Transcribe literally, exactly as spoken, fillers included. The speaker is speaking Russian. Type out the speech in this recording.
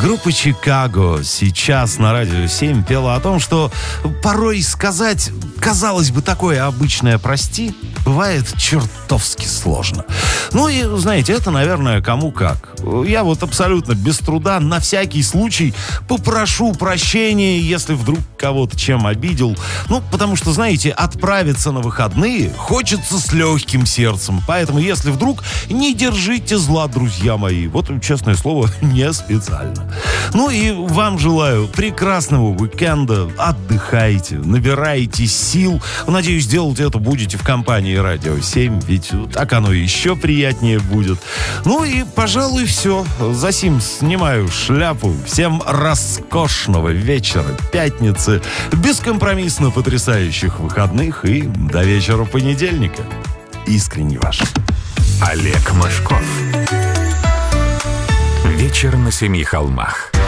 Группа «Чикаго» сейчас на радио семь пела о том, что порой сказать, казалось бы, такое обычное «прости» бывает чертовски сложно. Ну и, знаете, это, наверное, кому как. Я вот абсолютно без труда на всякий случай попрошу прощения, если вдруг кого-то чем обидел. Ну, потому что, знаете, отправиться на выходные хочется с легким сердцем. Поэтому, если вдруг, не держите зла, друзья мои. Вот, честное слово, не специально. Ну и вам желаю прекрасного уикенда. Отдыхайте, набирайте сил. Надеюсь, делать это будете в компании Радио семь, ведь так оно еще приятнее будет. Ну и, пожалуй, все. Засим снимаю шляпу. Всем роскошного вечера, пятницы, бескомпромиссно потрясающих выходных и до вечера понедельника. Искренне ваш Олег Мошков. Вечер на семи холмах.